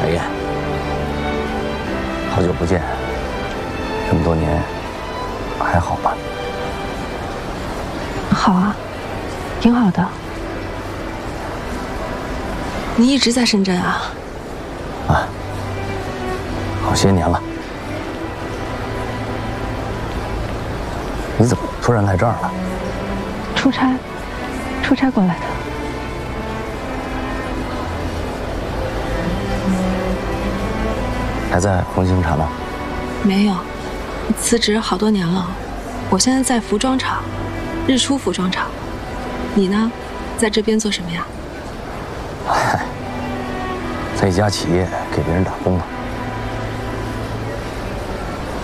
美艳，好久不见，这么多年还好吧？ 好啊，挺好的。你一直在深圳啊？ 啊，好些年了。你怎么突然来这儿了？ 出差过来的。 还在红星茶吗？ 没有，辞职好多年了。我现在在服装厂，日出服装厂。你呢，在这边做什么呀？ 嗨，在一家企业给别人打工呢。